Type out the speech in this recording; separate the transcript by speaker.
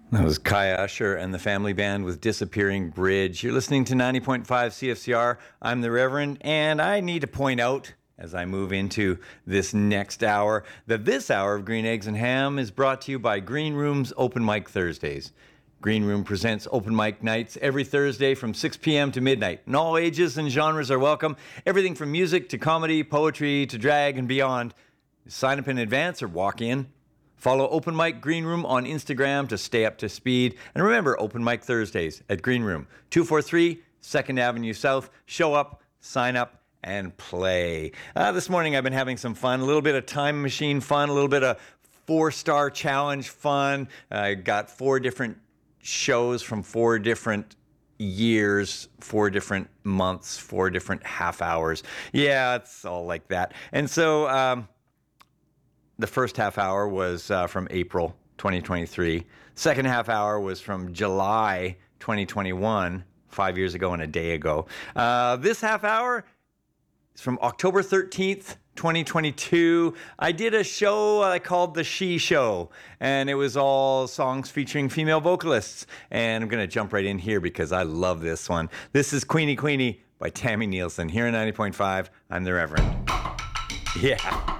Speaker 1: That was Kai Usher and the Family Band with Disappearing Bridge. You're listening to 90.5 CFCR. I'm the Reverend, and I need to point out, as I move into this next hour, that this hour of Green Eggs and Ham is brought to you by Green Room's Open Mic Thursdays. Green Room presents open mic nights every Thursday from 6 p.m. to midnight, and all ages and genres are welcome. Everything from music to comedy, poetry to drag and beyond. Sign up in advance or walk in. Follow Open Mic Green Room on Instagram to stay up to speed. And remember, Open Mic Thursdays at Green Room, 243 2nd Avenue South. Show up, sign up, and play. This morning I've been having some fun, a little bit of time machine fun, a little bit of 4-star challenge fun. I got 4 different shows from 4 different years, 4 different months, 4 different half hours. Yeah, it's all like that. And so, the first half hour was from April 2023. Second half hour was from July 2021, 5 years ago and a day ago. This half hour is from October 13th, 2022. I did a show I called The She Show, and it was all songs featuring female vocalists. And I'm going to jump right in here because I love this one. This is Queenie Queenie by Tammy Nielsen. Here in 90.5, I'm the Reverend. Yeah.